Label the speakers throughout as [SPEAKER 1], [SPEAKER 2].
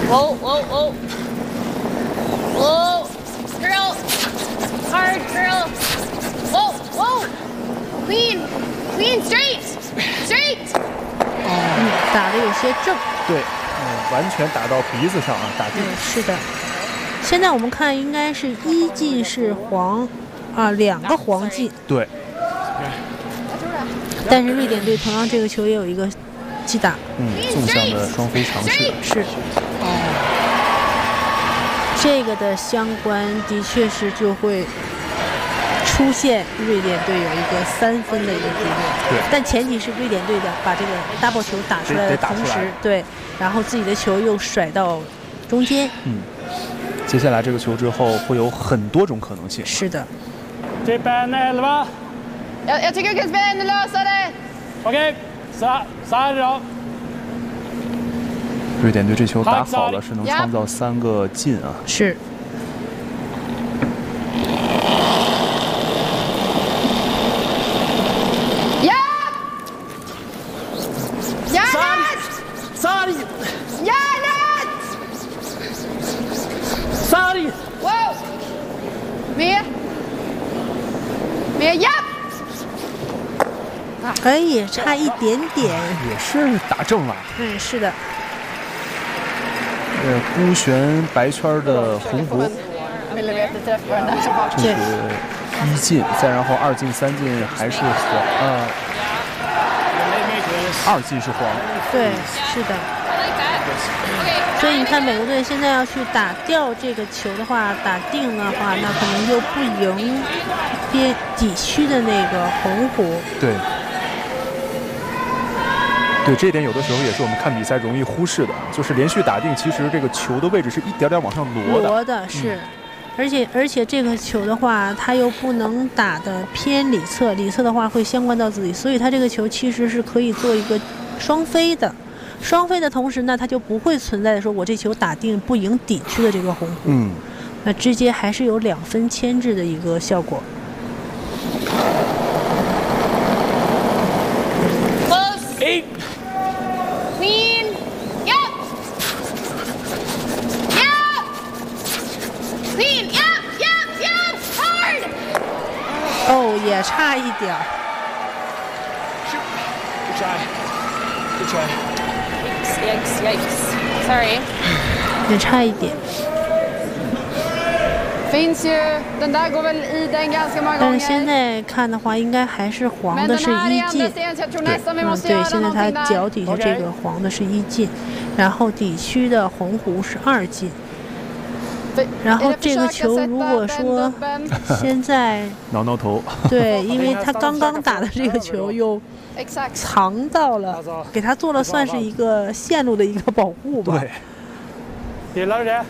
[SPEAKER 1] Whoa, whoa, whoa. Whoa. Girl. Hard, girl. Whoa, whoa. Clean. Clean, straight. Straight.
[SPEAKER 2] 打的有些正。
[SPEAKER 3] 对，完全打到鼻子上啊，打定。
[SPEAKER 2] 是的。现在我们看，应该是1进是黄，啊，2个黄进。
[SPEAKER 3] 对。
[SPEAKER 2] 但是瑞典队同样这个球也有一个击打。
[SPEAKER 3] 纵向的双飞尝试
[SPEAKER 2] 是。这个的相关的确是就会出现瑞典队有一个3分的一个局面。
[SPEAKER 3] 对。
[SPEAKER 2] 但前提是瑞典队的把这个 double 球打出来的同时，对，然后自己的球又甩到中间。
[SPEAKER 3] 接下来这个球之后会有很多种可能性。
[SPEAKER 2] 是的。
[SPEAKER 4] Tippen 11.
[SPEAKER 1] Jag tycker Gudsben löser det.
[SPEAKER 4] Okej, så här då.
[SPEAKER 3] 瑞典队这球打好了，是能创造3个进啊。
[SPEAKER 2] 是。哎，也差一点点，
[SPEAKER 3] 也是打正了。
[SPEAKER 2] 是的。
[SPEAKER 3] 孤悬白圈的红狐，这是1进，再然后2进、3进还是黄，2进是黄。
[SPEAKER 2] 对，是的。所以你看，美国队现在要去打掉这个球的话，打定的话，那可能又不赢边底区的那个红狐。
[SPEAKER 3] 对。对，这一点有的时候也是我们看比赛容易忽视的，就是连续打定，其实这个球的位置是一点点往上挪的。
[SPEAKER 2] 是，而且这个球的话，它又不能打的偏里侧，里侧的话会相关到自己，所以它这个球其实是可以做一个双飞的。双飞的同时呢，它就不会存在的说我这球打定不赢底区的这个红狐。那直接还是有2分牵制的一个效果。也差一点。
[SPEAKER 1] Sorry.
[SPEAKER 2] 也差一点。但是现在看的话，应该还是黄的是1进。对，现在他脚底下这个黄的是1进，然后底区的红狐是2进。然后这个球如果说现在
[SPEAKER 3] 挠挠头，
[SPEAKER 2] 对，因为他刚刚打的这个球又藏到了，给他做了算是一个线路的一个保护吧。
[SPEAKER 4] 对。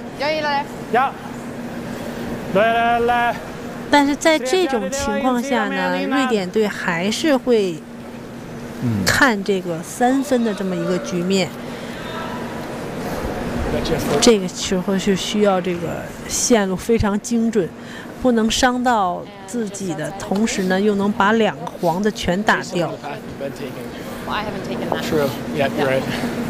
[SPEAKER 2] 但是在这种情况下呢，瑞典队还是会看这个3分的这么一个局面。这个时候是需要这个线路非常精准，不能伤到自己的同时呢，又能把2个黄的全打掉。
[SPEAKER 1] I haven't taken that.
[SPEAKER 4] True. Yeah, you're right.